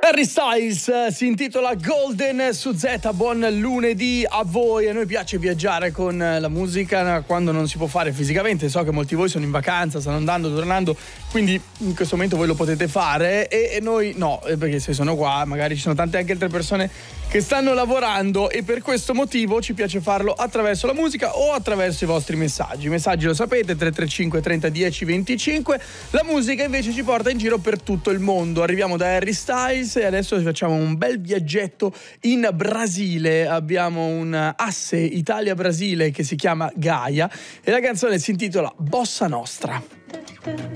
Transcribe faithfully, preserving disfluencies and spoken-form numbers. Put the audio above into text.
Harry Styles eh, si intitola Golden su Z. Buon lunedì a voi. A noi piace viaggiare con eh, la musica quando non si può fare fisicamente. So che molti di voi sono in vacanza, stanno andando, tornando, quindi in questo momento voi lo potete fare e, e noi no, eh, perché se sono qua magari ci sono tante anche altre persone che stanno lavorando e per questo motivo ci piace farlo attraverso la musica o attraverso i vostri messaggi. I messaggi lo sapete, tre tre cinque trenta dieci venticinque. La musica invece ci porta in giro per tutto il mondo. Arriviamo da Harry Styles e adesso facciamo un bel viaggetto in Brasile. Abbiamo un asse Italia-Brasile che si chiama Gaia e la canzone si intitola Bossa Nostra.